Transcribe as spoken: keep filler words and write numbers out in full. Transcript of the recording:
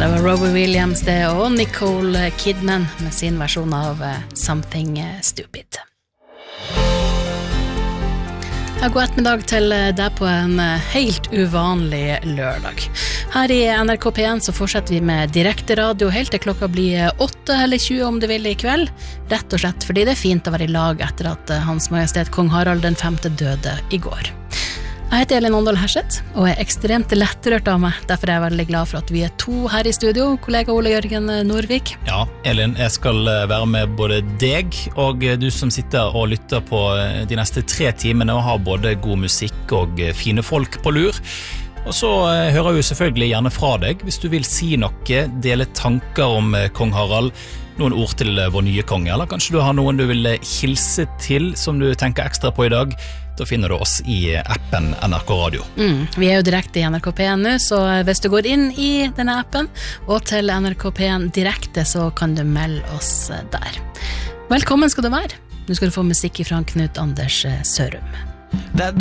det var Robbie Williams det, og Nicole Kidman med sin versjon av Something Stupid. Ja, god ettermiddag til deg på en helt uvanlig lørdag. Her i N R K P en så fortsetter vi med direkte radio helt til klokka blir åtte eller tjue om du vil i kveld. Rett og slett fordi det er fint å være i lag etter at Hans Majestet Kong Harald den femte døde i går. Jeg heter Elin Åndal Herseth, og er ekstremt lettrørt av meg. Derfor er jeg veldig glad for at vi er to her i studio, kollega Ole Jørgen Norvik. Ja, Elin, jeg skal være med både deg og du som sitter og lytter på de neste tre timene og har både god musikk og fine folk på lur. Og så hører vi selvfølgelig gjerne fra deg hvis du vil si noe, dele tanker om kong Harald, noen ord til vår nye konge, eller kanskje du har noen du vil hilse til som du tenker ekstra på i dag. Da finner du oss i appen N R K Radio. Mm, vi er jo direkte i N R K P en nå, så hvis du går inn i denne appen og til N R K P en direkte, så kan du melde oss der. Velkommen skal du være. Nå skal du få musikk fra Knut Anders Sørum. Det,